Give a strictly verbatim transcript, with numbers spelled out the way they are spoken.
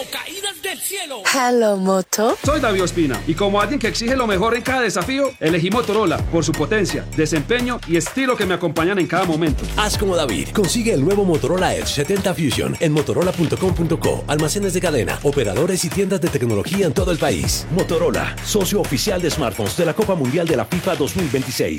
caídas del cielo. Hello, Moto. Soy David Ospina y como alguien que exige lo mejor en cada desafío, elegí Motorola por su potencia, desempeño y estilo que me acompañan en cada momento. Haz como David. Consigue el nuevo Motorola Edge setenta Fusion en motorola punto com punto co, almacenes de cadena, operadores y tiendas de tecnología en todo el país. Motorola, socio oficial de smartphones de la Copa Mundial de la FIFA dos mil veintiséis.